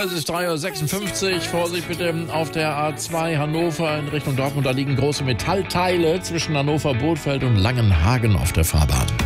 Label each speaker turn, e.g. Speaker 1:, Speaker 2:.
Speaker 1: Es ist 3:56 Uhr. Vorsicht bitte auf der A2 Hannover in Richtung Dortmund. Da liegen große Metallteile zwischen Hannover-Bothfeld und Langenhagen auf der Fahrbahn.